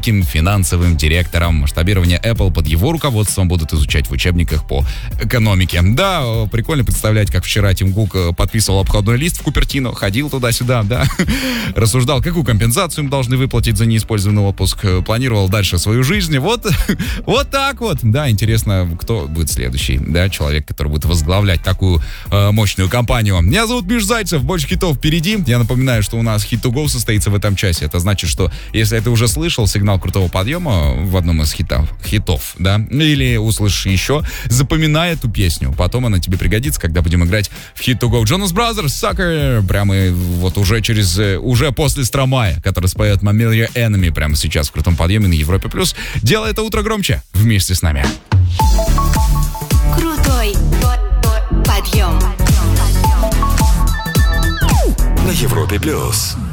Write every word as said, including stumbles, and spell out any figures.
великим финансовым директором. Масштабирование Apple под его руководством будут изучать в учебниках по экономике. Да, прикольно представлять, как вчера Тим Кук подписывал обходной лист в Купертино, ходил туда-сюда, да, рассуждал, какую компенсацию им должны выплатить за неиспользованный отпуск, планировал дальше свою жизнь. Вот, вот так вот. Да, интересно, кто будет следующий, да, человек, который будет возглавлять такую э, мощную компанию. Меня зовут Миш Зайцев, больше хитов впереди. Я напоминаю, что у нас Hit to Go состоится в этом часе. Это значит, что если ты уже слышал сигнал крутого подъема в одном из хитов, хитов, да, или услышишь еще, запоминай эту песню. Потом она тебе пригодится, когда будем играть в Hit to Go. Jonas Brothers, Sucker, прямо вот уже через, уже после Стромая, который споет Mammalia Enemy прямо сейчас в крутом подъеме на Европе+. Делай это утро громче вместе с нами. Крутой подъем на Европе+.